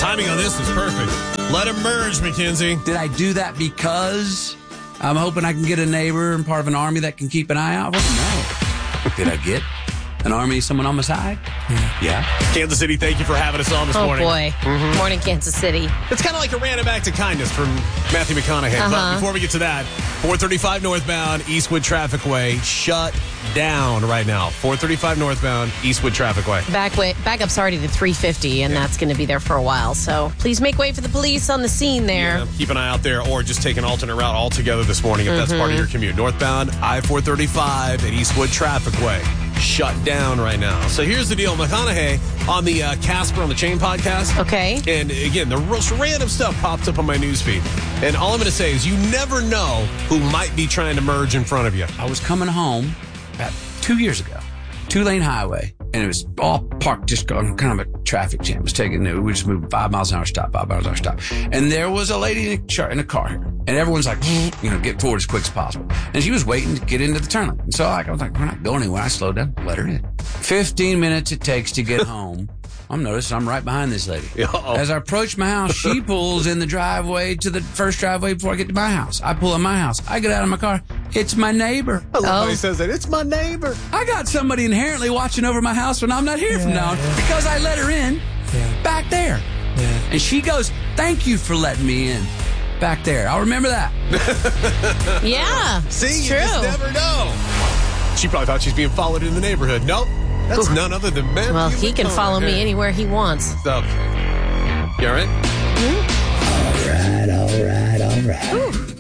Timing on this is perfect. Let him merge, Mackenzie. Did I do that because I'm hoping I can get a neighbor and part of an army that can keep an eye out? Well, no. Did I get an army, someone on my side? Yeah. Kansas City, thank you for having us on this morning. Oh, boy. Morning, Kansas City. It's kind of like a random act of kindness from Matthew McConaughey. But before we get to that, 435 northbound, Eastwood Traffic Way, shut down right now. 435 northbound, Eastwood Traffic Way. Backup's already to 350, and that's going to be there for a while. So please make way for the police on the scene there. Yeah, keep an eye out there, or just take an alternate route altogether this morning if that's part of your commute. Northbound, I-435 at Eastwood Traffic Way. Shut down right now. So here's the deal. McConaughey on the Casper on the Chain podcast. Okay. And again, the most random stuff popped up on my newsfeed. And all I'm going to say is you never know who might be trying to merge in front of you. I was coming home about 2 years ago, 2-lane highway, and it was all parked just on kind of a traffic jam. It was we just moved 5 miles an hour stop, 5 miles an hour stop. And there was a lady in a car, and everyone's like, get forward as quick as possible. And she was waiting to get into the turn lane. And so I was like, we're not going anywhere. I slowed down, let her in. 15 minutes it takes to get home. I'm noticing I'm right behind this lady. Uh-oh. As I approach my house, she pulls in the driveway to the first driveway before I get to my house. I pull in my house. I get out of my car. It's my neighbor. I love how he says that. It's my neighbor. I got somebody inherently watching over my house when I'm not here from now on because I let her in back there. Yeah. And she goes, thank you for letting me in back there. I'll remember that. Yeah. See, you true. just never know. She probably thought she's being followed in the neighborhood. Nope. That's none other than Matthew. Well, he can follow me anywhere he wants. So, you all right? All right. Ooh.